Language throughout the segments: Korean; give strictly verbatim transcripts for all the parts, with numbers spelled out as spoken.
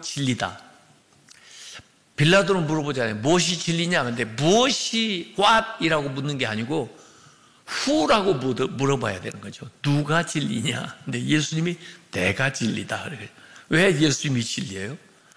진리다. 빌라도는 물어보잖아요. 무엇이 진리냐? 근데 무엇이 what이라고 묻는 게 아니고 who라고 물어봐야 되는 거죠. 누가 진리냐? 근데 예수님이 내가 진리다. 왜 예수님이 진리예요?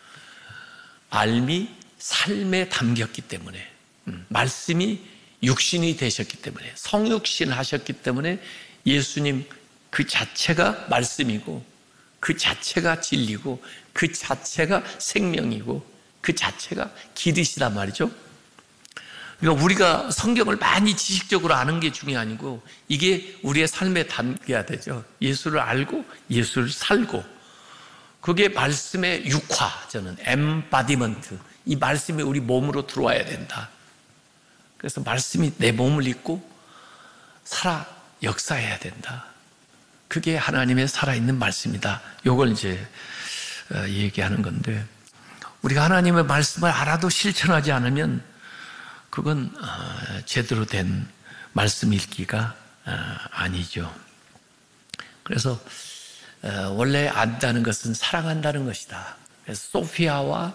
알미 삶에 담겼기 때문에, 말씀이 육신이 되셨기 때문에, 성육신 하셨기 때문에 예수님 그 자체가 말씀이고, 그 자체가 진리고, 그 자체가 생명이고, 그 자체가 길이시단 말이죠. 그러니까 우리가 성경을 많이 지식적으로 아는 게 중요하고, 이게 우리의 삶에 담겨야 되죠. 예수를 알고 예수를 살고, 그게 말씀의 육화, 저는 엠바디먼트, 이 말씀이 우리 몸으로 들어와야 된다. 그래서 말씀이 내 몸을 입고 살아 역사해야 된다. 그게 하나님의 살아있는 말씀이다. 이걸 이제 얘기하는 건데, 우리가 하나님의 말씀을 알아도 실천하지 않으면 그건 제대로 된 말씀 읽기가 아니죠. 그래서 원래 안다는 것은 사랑한다는 것이다. 그래서 소피아와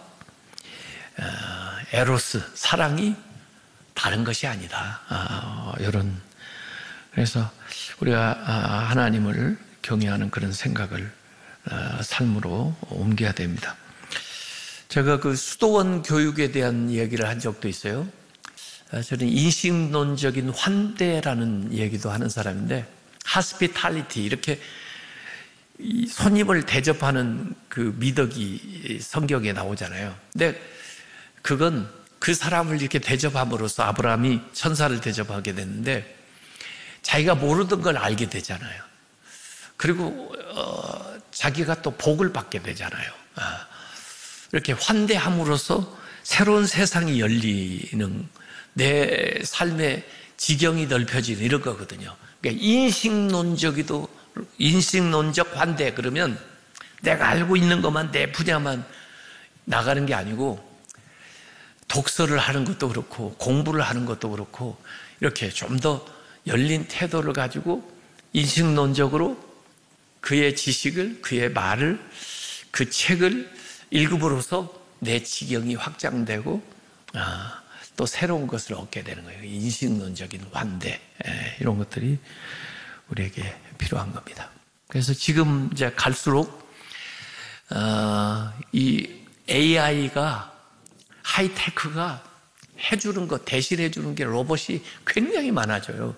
에로스, 사랑이 다른 것이 아니다. 이런, 그래서 우리가 하나님을 경외하는 그런 생각을 삶으로 옮겨야 됩니다. 제가 그 수도원 교육에 대한 이야기를 한 적도 있어요. 저는 인식론적인 환대라는 얘기도 하는 사람인데, hospitality, 이렇게 손님을 대접하는 그 미덕이 성경에 나오잖아요. 근데 그건 그 사람을 이렇게 대접함으로써 아브라함이 천사를 대접하게 됐는데, 자기가 모르던 걸 알게 되잖아요. 그리고 어, 자기가 또 복을 받게 되잖아요. 아, 이렇게 환대함으로써 새로운 세상이 열리는, 내 삶의 지경이 넓혀지는 이런 거거든요. 그러니까 인식론적이도, 인식론적 환대, 그러면 내가 알고 있는 것만, 내 분야만 나가는 게 아니고, 독서를 하는 것도 그렇고 공부를 하는 것도 그렇고, 이렇게 좀 더 열린 태도를 가지고 인식론적으로 그의 지식을, 그의 말을, 그 책을 읽음으로써 내 지경이 확장되고, 아, 또 새로운 것을 얻게 되는 거예요. 인식론적인 환대, 에, 이런 것들이 우리에게 필요한 겁니다. 그래서 지금 이제 갈수록 어, 이 에이아이가, 하이테크가 해주는 것, 대신해주는 게 로봇이 굉장히 많아져요.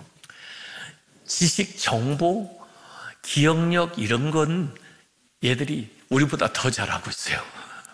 지식, 정보, 기억력, 이런 건 얘들이 우리보다 더 잘하고 있어요.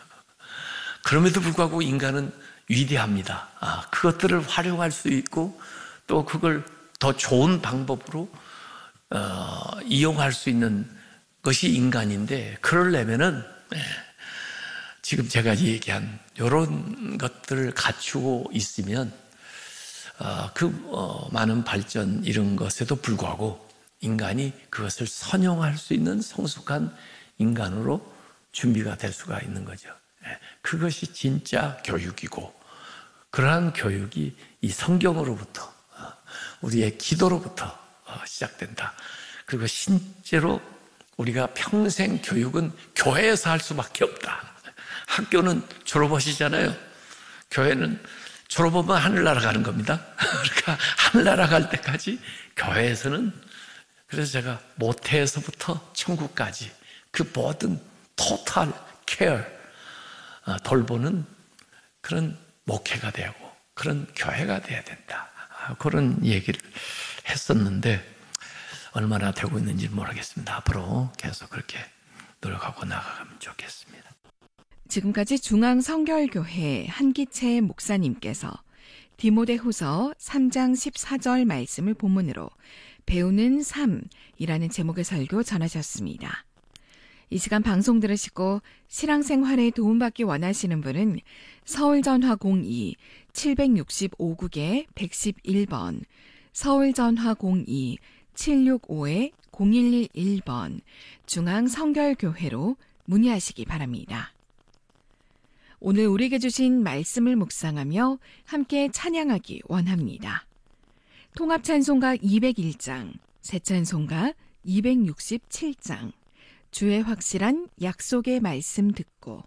그럼에도 불구하고 인간은 위대합니다. 아, 그것들을 활용할 수 있고, 또 그걸 더 좋은 방법으로 어, 이용할 수 있는 것이 인간인데, 그러려면은 네, 지금 제가 얘기한 이런 것들을 갖추고 있으면 어, 그 어, 많은 발전, 이런 것에도 불구하고 인간이 그것을 선용할 수 있는 성숙한 인간으로 준비가 될 수가 있는 거죠. 그것이 진짜 교육이고, 그러한 교육이 이 성경으로부터, 우리의 기도로부터 시작된다. 그리고 실제로 우리가 평생 교육은 교회에서 할 수밖에 없다. 학교는 졸업하시잖아요. 교회는 졸업하면 하늘나라 가는 겁니다. 그러니까 하늘나라 갈 때까지 교회에서는, 그래서 제가 모태에서부터 천국까지 그 모든 토탈 케어, 돌보는 그런 목회가 되고 그런 교회가 돼야 된다. 그런 얘기를 했었는데 얼마나 되고 있는지 모르겠습니다. 앞으로 계속 그렇게 노력하고 나가면 좋겠습니다. 지금까지 중앙성결교회 한기채 목사님께서 디모데후서 삼 장 십사 절 말씀을 본문으로 배우는 삶이라는 제목의 설교 전하셨습니다. 이 시간 방송 들으시고 신앙생활에 도움받기 원하시는 분은 서울전화 공이 칠육오 국에 백십일 번, 서울전화 공이 칠육오 공일일일 번 중앙성결교회로 문의하시기 바랍니다. 오늘 우리에게 주신 말씀을 묵상하며 함께 찬양하기 원합니다. 통합찬송가 이백일 장, 새찬송가 이백육십칠 장, 주의 확실한 약속의 말씀 듣고